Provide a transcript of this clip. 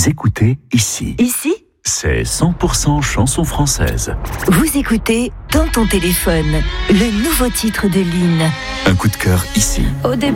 Vous écoutez ici. Ici, C'est 100% chanson française. vous écoutez Dans ton téléphone, le nouveau titre de Lynn. Un coup de cœur ici. Au début,